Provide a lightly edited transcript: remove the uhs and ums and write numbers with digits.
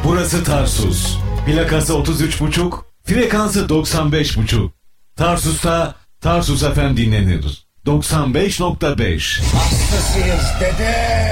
Burası Tarsus. Plakası 33.5, frekansı 95.5. Tarsus'ta Tarsus FM dinlenir. 95.5. Hastasıyız dede.